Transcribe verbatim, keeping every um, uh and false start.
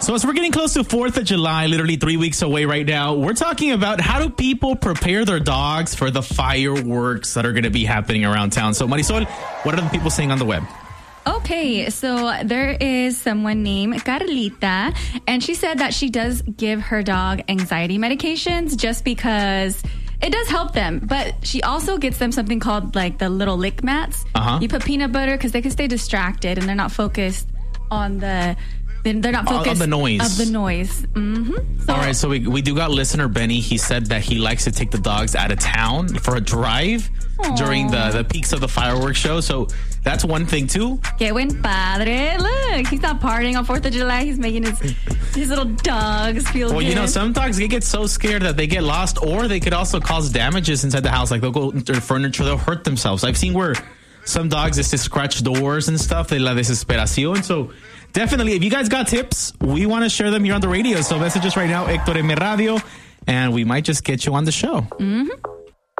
So as we're getting close to fourth of July, literally three weeks away right now, we're talking about how do people prepare their dogs for the fireworks that are going to be happening around town. So Marisol, what are the people saying on the web? Okay, so there is someone named Carlita, and she said that she does give her dog anxiety medications just because it does help them. But she also gets them something called like the little lick mats. Uh-huh. You put peanut butter because they can stay distracted and they're not focused on the... They're not focused of the noise. Of the noise. Mm-hmm. So, all right, so we, we do got listener Benny. He said that he likes to take the dogs out of town for a drive Aww. during the, the peaks of the fireworks show. So that's one thing, too. Que buen padre. Look, he's not partying on fourth of July. He's making his his little dogs feel well, good. Well, you know, some dogs, they get so scared that they get lost, or they could also cause damages inside the house. Like they'll go into the furniture, they'll hurt themselves. I've seen where some dogs just to scratch doors and stuff. They la desesperación. So definitely, if you guys got tips, we want to share them here on the radio. So message us right now, Hector M. Radio, and we might just get you on the show. Mm-hmm.